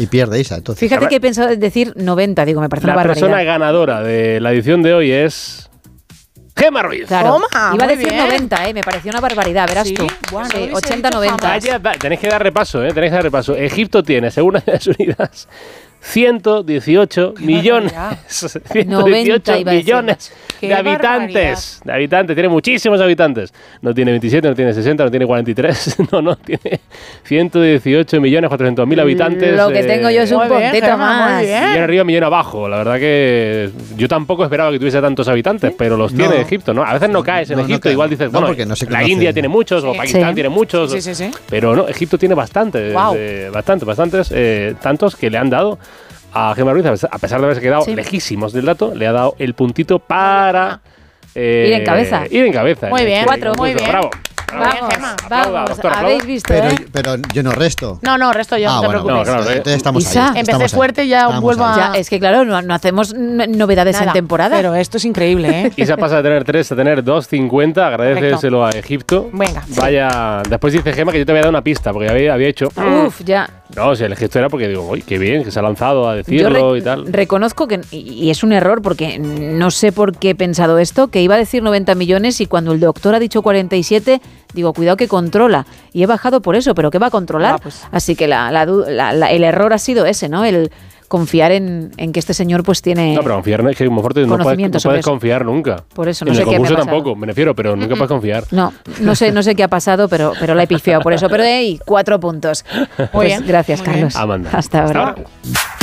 Y pierde Isa, entonces. Fíjate que he pensado en decir 90, digo, me parece una barbaridad. La persona ganadora de la edición de hoy es Gemma Ruiz. Claro. Toma, Iba a muy decir bien. 90, me pareció una barbaridad, verás Sí, tú. bueno, Sí, no hubiese 80-90. dicho Tenéis que dar repaso, tenéis que dar repaso. Egipto tiene, según Naciones Unidas, 118 millones. 118 iba a decir. millones Qué de habitantes. De habitantes, tiene muchísimos habitantes. No tiene 27, no tiene 60, no tiene 43. No, tiene 118 millones 400.000 habitantes. Lo que tengo yo es un Muy bien, puntito Gemma, muy más. bien. Millón arriba, millón abajo. La verdad que yo tampoco esperaba que tuviese tantos habitantes, pero los tiene Egipto, ¿no? A veces no caes en No, no Egipto, cae. igual dices, No, bueno, porque no se la conoce. India tiene muchos, o Pakistán Sí. tiene muchos. Sí. Pero no, Egipto tiene bastantes, Guau. bastantes, tantos que le han dado a Gemma Ruiz, a pesar de haberse quedado Sí. lejísimos del dato, le ha dado el puntito para Ir en cabeza. Ir en cabeza. Muy bien, Cuatro. muy bien. Bravo. Muy bien, Vamos, Gemma. Aplauda, vamos, doctora, habéis aplauda. visto, Pero yo no resto. No, resto yo, no te bueno, preocupes. No, claro, entonces estamos Isa. ahí. Empecé estamos ahí. fuerte y ya Estamos vuelvo ahí. a- Ya, es que claro, no hacemos novedades Nada, en temporada. Pero esto es increíble, ¿eh? Isa pasa de tener 3 a tener 2,50. Agradeceselo a Egipto. Venga. Vaya. Después dice Gemma que yo te había dado una pista, porque había hecho. Uf, ya. No, si el gesto era porque digo, uy, qué bien, que se ha lanzado a Yo decirlo y tal. reconozco que, y es un error porque no sé por qué he pensado esto, que iba a decir 90 millones y cuando el doctor ha dicho 47, digo, cuidado que controla. Y he bajado por eso, pero ¿qué va a controlar? Pues. Así que el error ha sido ese, ¿no? El confiar en que este señor pues tiene... No, pero confiar es que Monforte no conocimiento puedes sobre eso. confiar nunca. Por eso, no en sé el qué me ha concurso pasado. tampoco, me refiero, pero nunca puedes confiar. No sé qué ha pasado, pero la he pifiado por eso. Pero hey, 4 puntos. Pues bien. gracias, Muy bien. Carlos. Amanda. Hasta ahora. ahora.